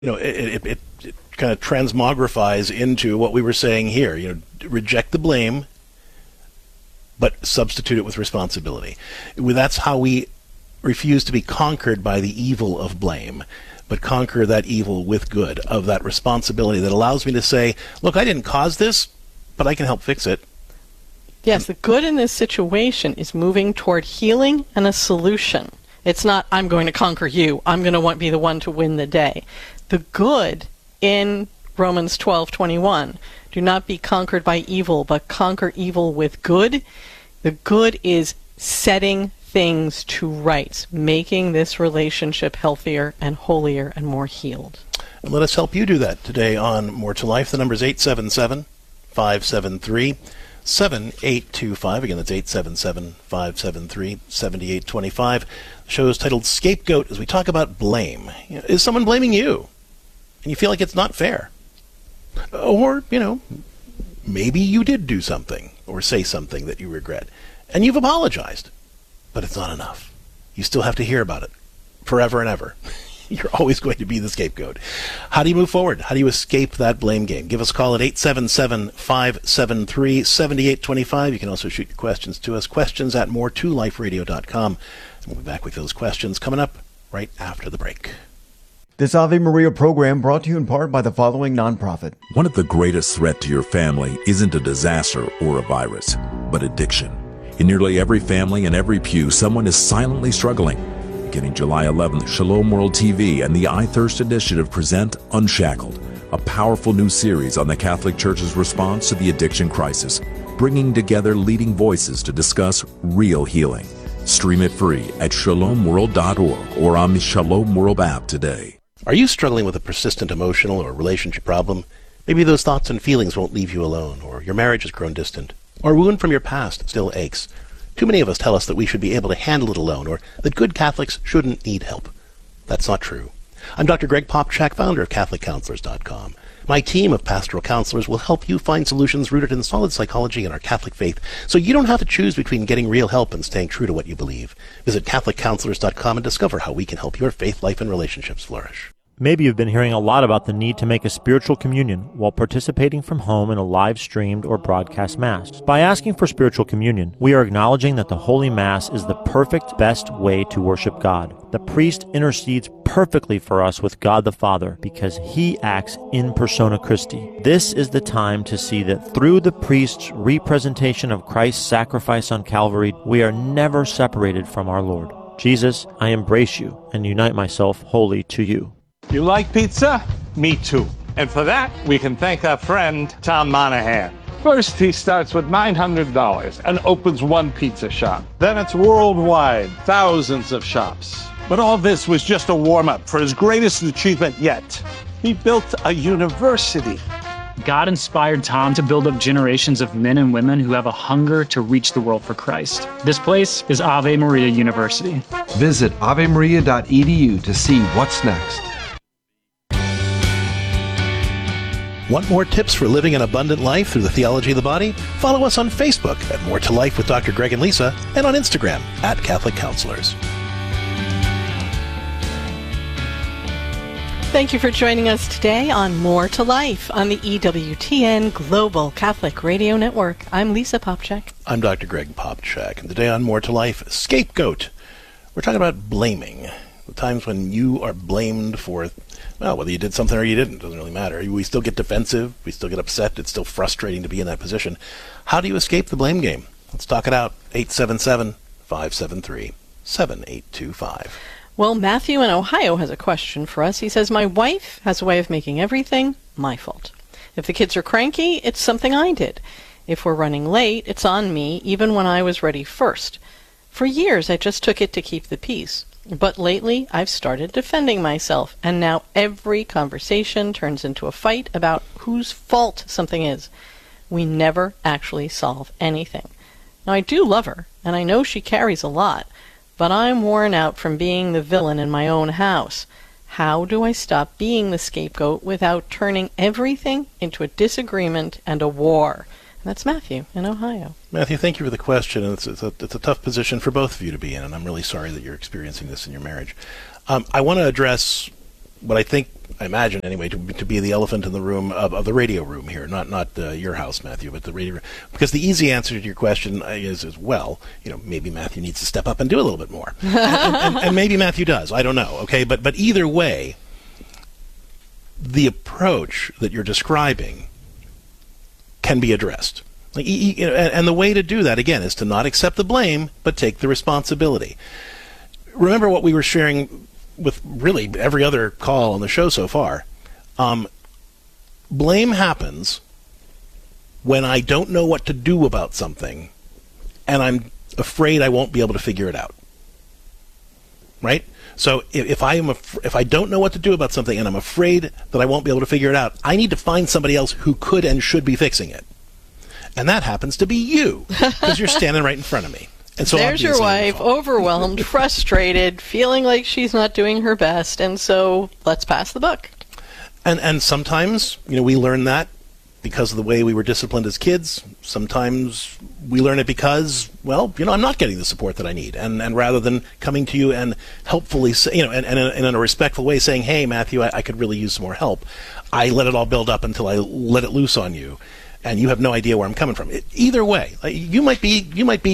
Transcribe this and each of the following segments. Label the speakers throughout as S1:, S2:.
S1: It kind of transmogrifies into what we were saying here. Reject the blame, but substitute it with responsibility. That's how we refuse to be conquered by the evil of blame, but conquer that evil with good, of that responsibility that allows me to say, look, I didn't cause this, but I can help fix it.
S2: Yes, the good in this situation is moving toward healing and a solution. It's not, I'm going to conquer you, I'm going to be the one to win the day. The good in Romans 12:21, do not be conquered by evil, but conquer evil with good. The good is setting things to rights, making this relationship healthier and holier and more healed.
S1: And let us help you do that today on More to Life. The number is 877-573-7825. Again, that's 877-573-7825. The show is titled Scapegoat as we talk about blame. Is someone blaming you? And you feel like it's not fair. Or, maybe you did do something or say something that you regret. And you've apologized. But it's not enough. You still have to hear about it forever and ever. You're always going to be the scapegoat. How do you move forward? How do you escape that blame game? Give us a call at 877-573-7825. You can also shoot your questions to us. Questions at moretoliferadio.com. We'll be back with those questions coming up right after the break.
S3: This Ave Maria program brought to you in part by the following nonprofit.
S4: One of the greatest threats to your family isn't a disaster or a virus, but addiction. In nearly every family and every pew, someone is silently struggling. Beginning July 11th, Shalom World TV and the I Thirst Initiative present Unshackled, a powerful new series on the Catholic Church's response to the addiction crisis, bringing together leading voices to discuss real healing. Stream it free at shalomworld.org or on the Shalom World app today.
S1: Are you struggling with a persistent emotional or relationship problem? Maybe those thoughts and feelings won't leave you alone, or your marriage has grown distant, or a wound from your past still aches. Too many of us tell us that we should be able to handle it alone, or that good Catholics shouldn't need help. That's not true. I'm Dr. Greg Popchak, founder of CatholicCounselors.com. My team of pastoral counselors will help you find solutions rooted in solid psychology and our Catholic faith, so you don't have to choose between getting real help and staying true to what you believe. Visit CatholicCounselors.com and discover how we can help your faith life and relationships flourish.
S5: Maybe you've been hearing a lot about the need to make a spiritual communion while participating from home in a live-streamed or broadcast Mass. By asking for spiritual communion, we are acknowledging that the Holy Mass is the perfect, best way to worship God. The priest intercedes perfectly for us with God the Father because he acts in persona Christi. This is the time to see that through the priest's representation of Christ's sacrifice on Calvary, we are never separated from our Lord. Jesus, I embrace you and unite myself wholly to you.
S6: You like pizza? Me too. And for that, we can thank our friend, Tom Monahan. First, he starts with $900 and opens one pizza shop. Then it's worldwide, thousands of shops. But all this was just a warm-up for his greatest achievement yet. He built a university.
S7: God inspired Tom to build up generations of men and women who have a hunger to reach the world for Christ. This place is Ave Maria University.
S8: Visit avemaria.edu to see what's next.
S1: Want more tips for living an abundant life through the theology of the body? Follow us on Facebook at More to Life with Dr. Greg and Lisa, and on Instagram at Catholic Counselors.
S2: Thank you for joining us today on More to Life on the EWTN Global Catholic Radio Network. I'm Lisa Popchak.
S1: I'm Dr. Greg Popchak, and today on More to Life, Scapegoat. We're talking about blaming. The times when you are blamed for, well, whether you did something or you didn't, doesn't really matter. We still get defensive. We still get upset. It's still frustrating to be in that position. How do you escape the blame game? Let's talk it out. 877-573-7825.
S2: Well, Matthew in Ohio has a question for us. He says, my wife has a way of making everything my fault. If the kids are cranky, it's something I did. If we're running late, it's on me, even when I was ready first. For years, I just took it to keep the peace. But lately, I've started defending myself, and now every conversation turns into a fight about whose fault something is. We never actually solve anything. Now, I do love her, and I know she carries a lot, but I'm worn out from being the villain in my own house. How do I stop being the scapegoat without turning everything into a disagreement and a war? And that's Matthew in Ohio.
S1: Matthew, thank you for the question. It's a tough position for both of you to be in, and I'm really sorry that you're experiencing this in your marriage. I want to address what I imagine anyway, to be the elephant in the room of the radio room here, not your house, Matthew, but the radio room. Because the easy answer to your question is well, maybe Matthew needs to step up and do a little bit more, and maybe Matthew does. I don't know. Okay, but either way, the approach that you're describing can be addressed. And the way to do that, again, is to not accept the blame, but take the responsibility. Remember what we were sharing with really every other call on the show so far. Blame happens when I don't know what to do about something, and I'm afraid I won't be able to figure it out. Right? So if I don't know what to do about something and I'm afraid that I won't be able to figure it out, I need to find somebody else who could and should be fixing it. And that happens to be you, because you're standing right in front of me. And so
S2: there's your wife, overwhelmed, frustrated, feeling like she's not doing her best, and so let's pass the buck.
S1: And sometimes, we learn that because of the way we were disciplined as kids. Sometimes we learn it because, I'm not getting the support that I need. And rather than coming to you and helpfully say, and in a respectful way saying, hey, Matthew, I could really use some more help, I let it all build up until I let it loose on you. And you have no idea where I'm coming from. Either way, you might be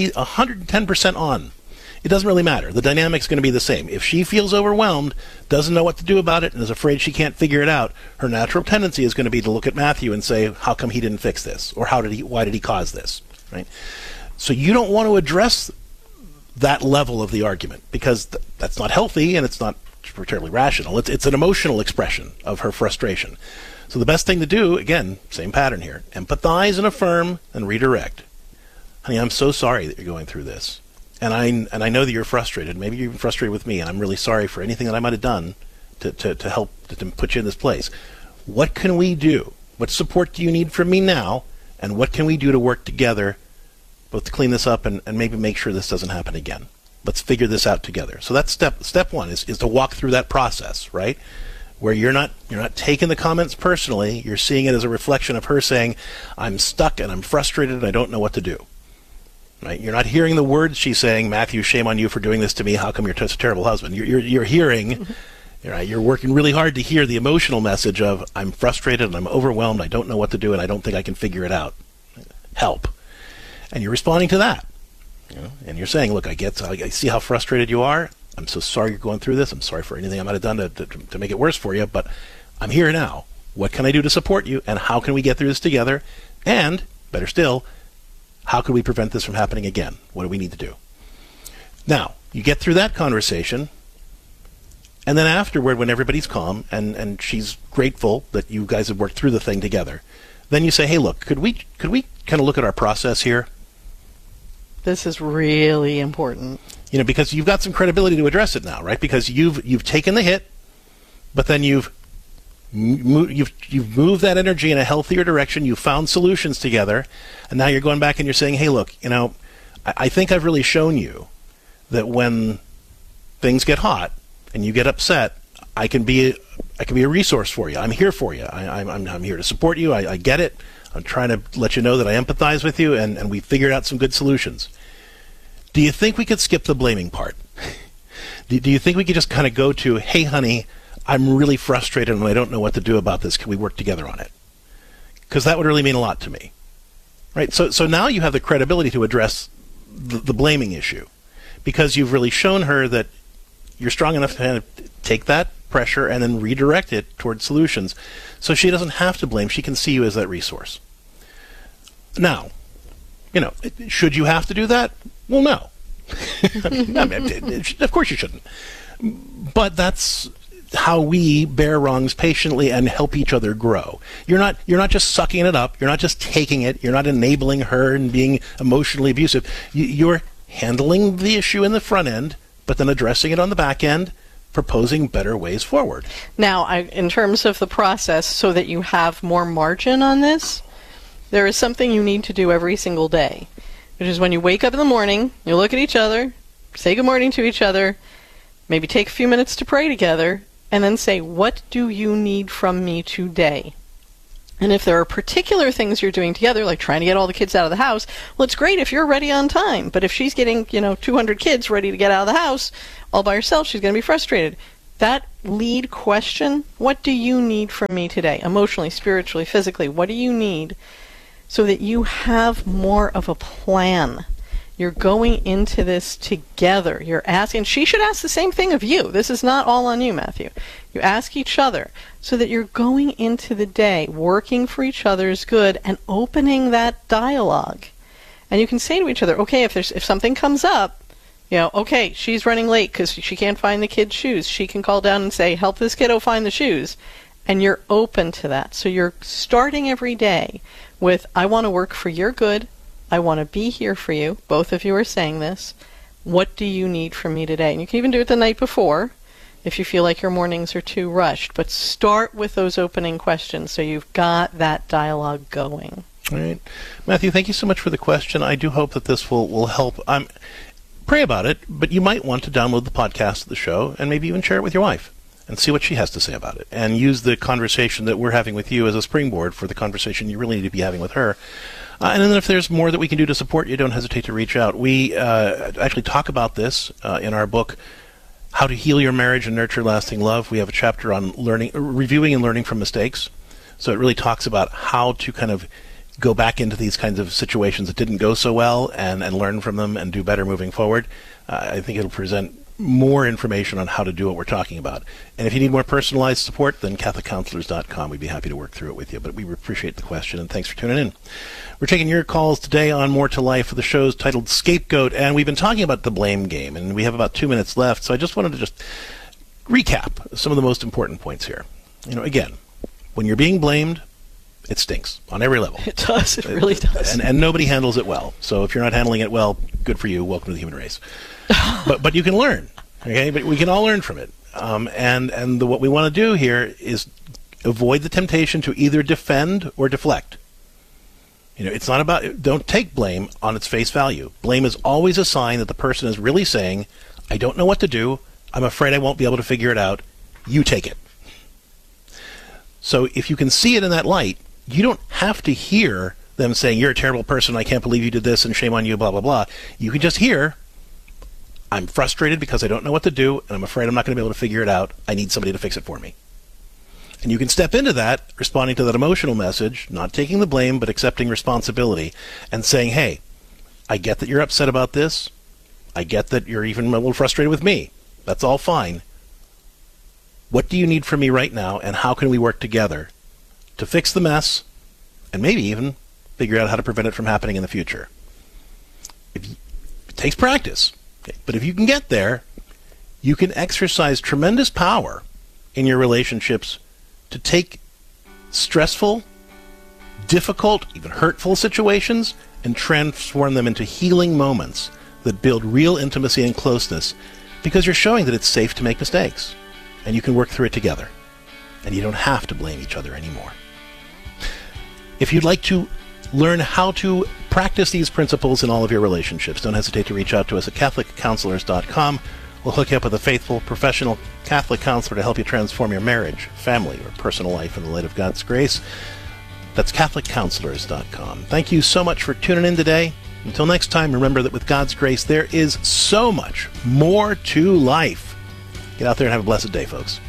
S1: 110% on. It doesn't really matter. The dynamic's going to be the same. If she feels overwhelmed, doesn't know what to do about it, and is afraid she can't figure it out, her natural tendency is going to be to look at Matthew and say, how come he didn't fix this? Or why did he cause this? Right? So you don't want to address that level of the argument, because that's not healthy, and it's not terribly rational. It's an emotional expression of her frustration. So the best thing to do, again, same pattern here, empathize and affirm and redirect. Honey, I'm so sorry that you're going through this. And I know that you're frustrated. Maybe you're even frustrated with me, and I'm really sorry for anything that I might have done to help to put you in this place. What can we do? What support do you need from me now? And what can we do to work together, both to clean this up and maybe make sure this doesn't happen again? Let's figure this out together. So that's step one is to walk through that process, right? Where you're not taking the comments personally, you're seeing it as a reflection of her saying, I'm stuck and I'm frustrated and I don't know what to do. Right? You're not hearing the words she's saying, Matthew, shame on you for doing this to me, how come you're such a terrible husband? You're hearing, you're working really hard to hear the emotional message of, I'm frustrated and I'm overwhelmed, I don't know what to do and I don't think I can figure it out. Help. And you're responding to that. And you're saying, look, I see how frustrated you are. I'm so sorry you're going through this. I'm sorry for anything I might have done to make it worse for you, but I'm here now. What can I do to support you, and how can we get through this together? And, better still, how can we prevent this from happening again? What do we need to do? Now, you get through that conversation, and then afterward, when everybody's calm, and she's grateful that you guys have worked through the thing together, then you say, hey, look, could we kind of look at our process here?
S2: This is really important.
S1: Because you've got some credibility to address it now, right? Because you've taken the hit, but then you've moved that energy in a healthier direction. You've found solutions together, and now you're going back and you're saying, hey, look, I think I've really shown you that when things get hot and you get upset, I can be a resource for you. I'm here for you. I'm here to support you. I get it. I'm trying to let you know that I empathize with you, and we figured out some good solutions. Do you think we could skip the blaming part? Do you think we could just kind of go to, hey, honey, I'm really frustrated and I don't know what to do about this. Can we work together on it? Because that would really mean a lot to me. Right? So now you have the credibility to address the blaming issue, because you've really shown her that you're strong enough to kind of take that pressure and then redirect it towards solutions. So she doesn't have to blame. She can see you as that resource. Now, should you have to do that? Well, no. Of course you shouldn't. But that's how we bear wrongs patiently and help each other grow. You're not just sucking it up. You're not just taking it. You're not enabling her and being emotionally abusive. You're handling the issue in the front end, but then addressing it on the back end, proposing better ways forward.
S2: Now, in terms of the process, so that you have more margin on this, there is something you need to do every single day, which is when you wake up in the morning, you look at each other, say good morning to each other, maybe take a few minutes to pray together, and then say, what do you need from me today? And if there are particular things you're doing together, like trying to get all the kids out of the house, well, it's great if you're ready on time. But if she's getting, 200 kids ready to get out of the house all by herself, she's going to be frustrated. that lead question, what do you need from me today? Emotionally, spiritually, physically, what do you need? So that you have more of a plan. You're going into this together. You're asking, she should ask the same thing of you. This is not all on you, Matthew. You ask each other so that you're going into the day working for each other's good and opening that dialogue. And you can say to each other, okay, if something comes up, okay, she's running late because she can't find the kid's shoes. She can call down and say, help this kiddo find the shoes. And you're open to that. So you're starting every day with, I want to work for your good. I want to be here for you. Both of you are saying this. What do you need from me today? And you can even do it the night before if you feel like your mornings are too rushed. But start with those opening questions so you've got that dialogue going.
S1: All right. Matthew, thank you so much for the question. I do hope that this will help. Pray about it, but you might want to download the podcast of the show and maybe even share it with your wife and see what she has to say about it. And use the conversation that we're having with you as a springboard for the conversation you really need to be having with her. And then if there's more that we can do to support you, don't hesitate to reach out. We actually talk about this in our book, How to Heal Your Marriage and Nurture Lasting Love. We have a chapter on reviewing and learning from mistakes. So it really talks about how to kind of go back into these kinds of situations that didn't go so well and learn from them and do better moving forward. I think it'll present more information on how to do what we're talking about. And if you need more personalized support, then CatholicCounselors.com. We'd be happy to work through it with you. But we appreciate the question, and thanks for tuning in. We're taking your calls today on More to Life. The show's titled Scapegoat, and we've been talking about the blame game, and we have about 2 minutes left, so I just wanted to recap some of the most important points here. Again, when you're being blamed, it stinks on every level.
S2: It does. It really does.
S1: And nobody handles it well. So if you're not handling it well, good for you. Welcome to the human race. But you can learn. Okay? But we can all learn from it. What we want to do here is avoid the temptation to either defend or deflect. It's not about, don't take blame on its face value. Blame is always a sign that the person is really saying, I don't know what to do. I'm afraid I won't be able to figure it out. You take it. So if you can see it in that light, you don't have to hear them saying, you're a terrible person, I can't believe you did this, and shame on you, blah, blah, blah. You can just hear, I'm frustrated because I don't know what to do, and I'm afraid I'm not going to be able to figure it out. I need somebody to fix it for me. And you can step into that, responding to that emotional message, not taking the blame, but accepting responsibility, and saying, hey, I get that you're upset about this. I get that you're even a little frustrated with me. That's all fine. What do you need from me right now, and how can we work together to fix the mess and maybe even figure out how to prevent it from happening in the future? It takes practice, but if you can get there, you can exercise tremendous power in your relationships to take stressful, difficult, even hurtful situations and transform them into healing moments that build real intimacy and closeness, because you're showing that it's safe to make mistakes and you can work through it together and you don't have to blame each other anymore. If you'd like to learn how to practice these principles in all of your relationships, don't hesitate to reach out to us at CatholicCounselors.com. We'll hook you up with a faithful, professional Catholic counselor to help you transform your marriage, family, or personal life in the light of God's grace. That's CatholicCounselors.com. Thank you so much for tuning in today. Until next time, remember that with God's grace, there is so much more to life. Get out there and have a blessed day, folks.